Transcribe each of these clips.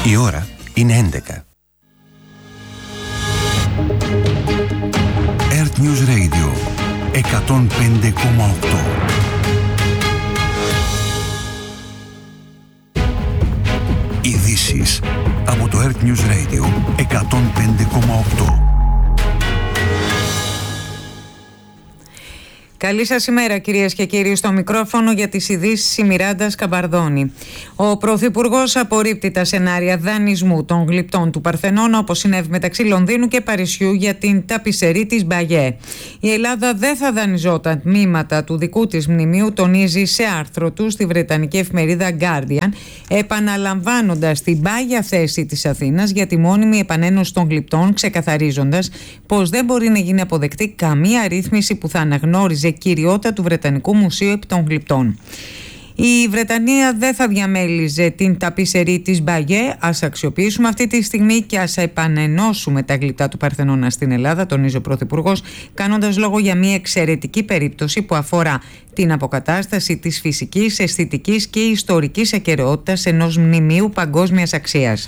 Η ώρα είναι 11. Earth News Radio 105,8. Ειδήσεις από το Earth News Radio 105,8. Καλή σας ημέρα, κυρίες και κύριοι. Στο μικρόφωνο για τις ειδήσεις η Μιράντα Σκαμπαρδόνη. Ο Πρωθυπουργός απορρίπτει τα σενάρια δανεισμού των γλυπτών του Παρθενώνα, όπως συνέβη μεταξύ Λονδίνου και Παρισιού για την ταπισερή της Μπαγιέ. Η Ελλάδα δεν θα δανειζόταν τμήματα του δικού της μνημείου, τονίζει σε άρθρο του στη βρετανική εφημερίδα Guardian, επαναλαμβάνοντας την πάγια θέση της Αθήνας για τη μόνιμη επανένωση των γλυπτών, ξεκαθαρίζοντας πως δεν μπορεί να γίνει αποδεκτή καμία ρύθμιση που θα αναγνώριζε κυριότητα του Βρετανικού Μουσείου επί των γλυπτών. Η Βρετανία δεν θα διαμέλιζε την ταπισερή της Μπαγιέ. Ας αξιοποιήσουμε αυτή τη στιγμή και ας επανενώσουμε τα γλυπτά του Παρθενώνα στην Ελλάδα, τονίζει ο Πρωθυπουργός, κάνοντας λόγο για μια εξαιρετική περίπτωση που αφορά την αποκατάσταση της φυσικής, αισθητικής και ιστορικής ακεραιότητας ενός μνημείου παγκόσμιας αξίας.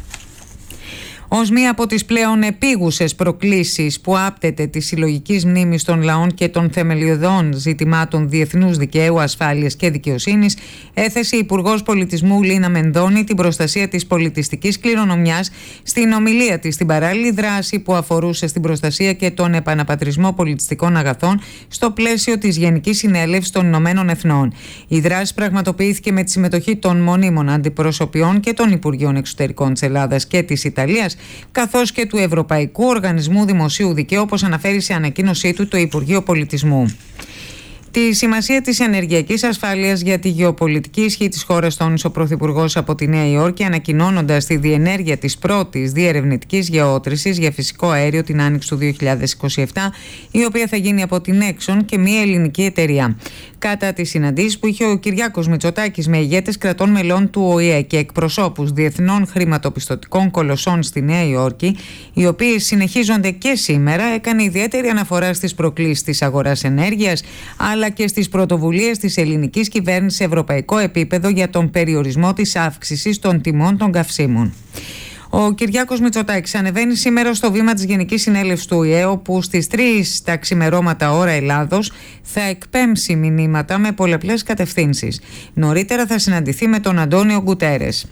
Ως μία από τις πλέον επίγουσες προκλήσεις που άπτεται της συλλογικής μνήμης των λαών και των θεμελιωδών ζητημάτων διεθνούς δικαίου, ασφάλειας και δικαιοσύνης, έθεσε η Υπουργός Πολιτισμού Λίνα Μενδώνη την προστασία της πολιτιστικής κληρονομιάς στην ομιλία της στην παράλληλη δράση που αφορούσε στην προστασία και τον επαναπατρισμό πολιτιστικών αγαθών στο πλαίσιο της Γενικής Συνέλευσης των Ηνωμένων Εθνών. Η δράση πραγματοποιήθηκε με τη συμμετοχή των μονίμων αντιπροσωπιών και των Υπουργείων Εξωτερικών της Ελλάδας και της Ιταλίας, καθώς και του Ευρωπαϊκού Οργανισμού Δημοσίου Δικαίου, όπως αναφέρει σε ανακοίνωσή του το Υπουργείο Πολιτισμού. Τη σημασία της ενεργειακής ασφάλειας για τη γεωπολιτική ισχύ της χώρας τόνισε ο Πρωθυπουργός από τη Νέα Υόρκη, ανακοινώνοντας τη διενέργεια της πρώτης διερευνητικής γεώτρησης για φυσικό αέριο την άνοιξη του 2027, η οποία θα γίνει από την Exxon και μια ελληνική εταιρεία. Κατά τις συναντήσεις που είχε ο Κυριάκος Μητσοτάκης με ηγέτες κρατών μελών του ΟΗΕ και εκπροσώπους διεθνών χρηματοπιστωτικών κολοσσών στη Νέα Υόρκη, οι οποίες συνεχίζονται και σήμερα, έκανε ιδιαίτερη αναφορά στις προκλήσεις της αγοράς ενέργειας, αλλά και στις πρωτοβουλίες της ελληνικής κυβέρνησης σε ευρωπαϊκό επίπεδο για τον περιορισμό της αύξησης των τιμών των καυσίμων. Ο Κυριάκος Μητσοτάκης ανεβαίνει σήμερα στο βήμα της Γενικής Συνέλευσης του ΟΗΕ, όπου στις 3 τα ξημερώματα ώρα Ελλάδος θα εκπέμψει μηνύματα με πολλαπλές κατευθύνσεις. Νωρίτερα θα συναντηθεί με τον Αντώνιο Γκουτέρες.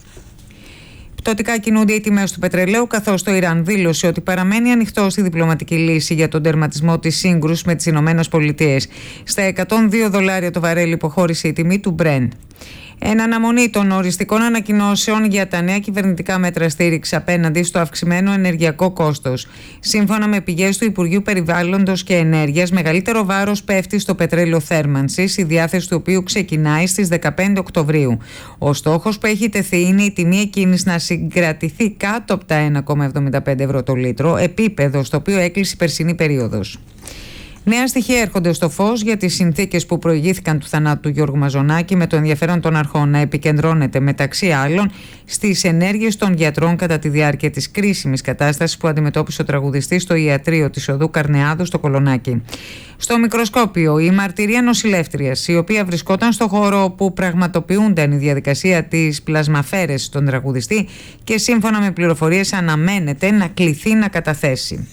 Πτωτικά κινούνται οι τιμές του πετρελαίου, καθώς το Ιράν δήλωσε ότι παραμένει ανοιχτό στη διπλωματική λύση για τον τερματισμό της σύγκρουσης με τις Ηνωμένες Πολιτείες. Στα $102 το βαρέλι υποχώρησε η τιμή του Brent. Εν αναμονή των οριστικών ανακοινώσεων για τα νέα κυβερνητικά μέτρα στήριξη απέναντι στο αυξημένο ενεργειακό κόστος. Σύμφωνα με πηγές του Υπουργείου Περιβάλλοντος και Ενέργειας, μεγαλύτερο βάρος πέφτει στο πετρέλαιο θέρμανσης, η διάθεση του οποίου ξεκινάει στις 15 Οκτωβρίου. Ο στόχος που έχει τεθεί είναι η τιμή εκείνης να συγκρατηθεί κάτω από τα 1,75 ευρώ το λίτρο, επίπεδο στο οποίο έκλεισε η περσινή περίοδος. Νέα στοιχεία έρχονται στο φως για τις συνθήκες που προηγήθηκαν του θανάτου του Γιώργου Μαζονάκη, με το ενδιαφέρον των αρχών να επικεντρώνεται μεταξύ άλλων στις ενέργειες των γιατρών κατά τη διάρκεια της κρίσιμης κατάστασης που αντιμετώπισε ο τραγουδιστής στο ιατρείο της οδού Καρνεάδου στο Κολονάκι. Στο μικροσκόπιο, η μαρτυρία νοσηλεύτριας, η οποία βρισκόταν στο χώρο όπου πραγματοποιούνταν η διαδικασία της πλασμαφέρεσης στον τραγουδιστή και σύμφωνα με πληροφορίες αναμένεται να κληθεί να καταθέσει.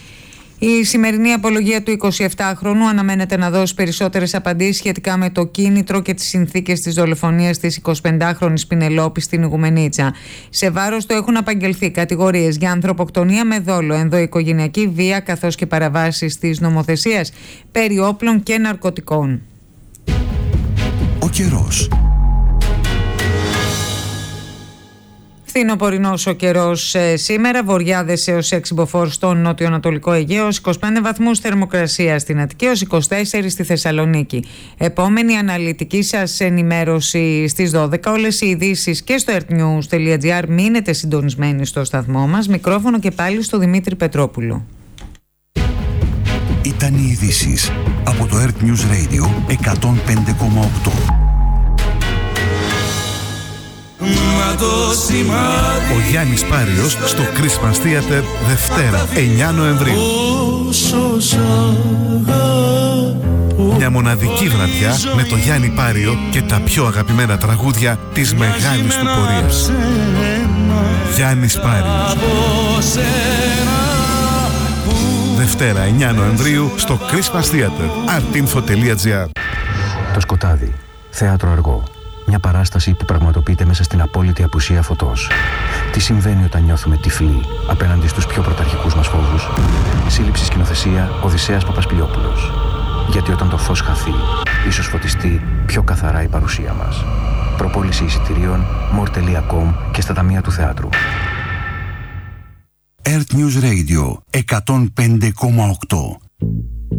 Η σημερινή απολογία του 27χρονου αναμένεται να δώσει περισσότερες απαντήσεις σχετικά με το κίνητρο και τις συνθήκες της δολοφονίας της 25χρονης Πινελόπης στην Ιγουμενίτσα. Σε βάρος του έχουν απαγγελθεί κατηγορίες για ανθρωποκτονία με δόλο, ενδοοικογενειακή βία καθώς και παραβάσεις της νομοθεσίας περί όπλων και ναρκωτικών. Ο καιρός. Φθινοπορεινός ο καιρός σήμερα, βοριάδες έως 6 μποφόρ στο νότιο-ανατολικό Αιγαίο, 25 βαθμούς θερμοκρασία στην Αττική, έως 24 στη Θεσσαλονίκη. Επόμενη αναλυτική σας ενημέρωση στις 12. Όλες οι ειδήσεις και στο earthnews.gr. Μείνετε συντονισμένοι στο σταθμό μας. Μικρόφωνο και πάλι στο Δημήτρη Πετρόπουλο. Ήταν οι ειδήσεις από το Earth News Radio 105,8. Ο Γιάννης Πάριος στο Christmas Theater Δευτέρα 9 Νοεμβρίου. Μια μοναδική βραδιά με το Γιάννη Πάριο και τα πιο αγαπημένα τραγούδια της μεγάλης του πορείας. Γιάννης Πάριος. Δευτέρα 9 Νοεμβρίου στο Christmas Theater. artinfo.gr. Το σκοτάδι. Θέατρο αργό. Μια παράσταση που πραγματοποιείται μέσα στην απόλυτη απουσία φωτός. Τι συμβαίνει όταν νιώθουμε τυφλοί απέναντι στους πιο πρωταρχικούς μας φόβους? Σύλληψη σκηνοθεσία Οδυσσέας Παπασπιλιόπουλος. Γιατί όταν το φως χαθεί, ίσως φωτιστεί πιο καθαρά η παρουσία μας. Προπόληση εισιτηρίων more.com και στα ταμεία του θεάτρου. Earth News Radio 105,8.